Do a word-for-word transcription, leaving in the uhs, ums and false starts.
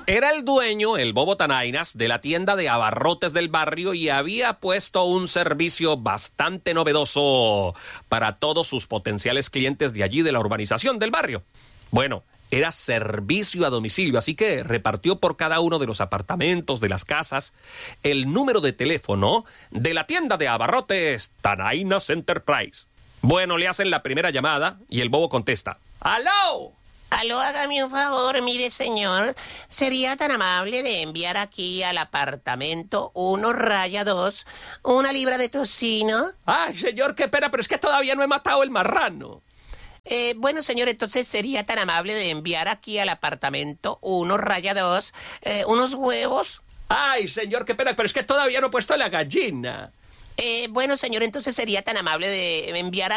Era el dueño, el Bobo Tanainas, de la tienda de abarrotes del barrio y había puesto un servicio bastante novedoso para todos sus potenciales clientes de allí, de la urbanización del barrio. Bueno, era servicio a domicilio, así que repartió por cada uno de los apartamentos, de las casas, el número de teléfono de la tienda de abarrotes Tanainas Enterprise. Bueno, le hacen la primera llamada y el Bobo contesta. ¡Aló! Aló, hágame un favor, mire, señor. ¿Sería tan amable de enviar aquí al apartamento uno raya dos una libra de tocino? Ay, señor, qué pena, pero es que todavía no he matado el marrano. Eh, bueno, señor, entonces sería tan amable de enviar aquí al apartamento uno raya dos eh, unos huevos. Ay, señor, qué pena, pero es que todavía no he puesto la gallina. Eh, bueno, señor, entonces sería tan amable de enviar